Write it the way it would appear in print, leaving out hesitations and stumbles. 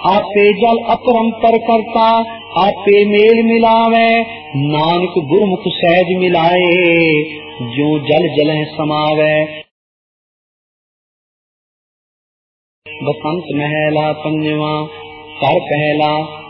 आपे जल अपरंपर करता, आपे मेल मिलावे, नानक गुरमुख सहज मिलाए, जो जल जल समावे। बसंत महला पंजवा, कर पहला